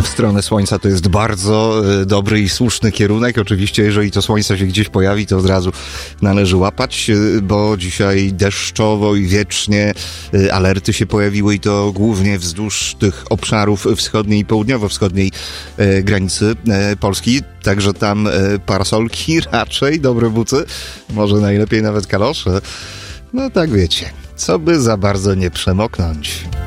w stronę słońca to jest bardzo dobry i słuszny kierunek. Oczywiście, jeżeli to słońce się gdzieś pojawi, to od razu należy łapać, bo dzisiaj deszczowo i wiecznie alerty się pojawiły i to głównie wzdłuż tych obszarów wschodniej i południowo-wschodniej granicy Polski. Także tam parasolki raczej, dobre buty, może najlepiej nawet kalosze. No tak wiecie, co by za bardzo nie przemoknąć.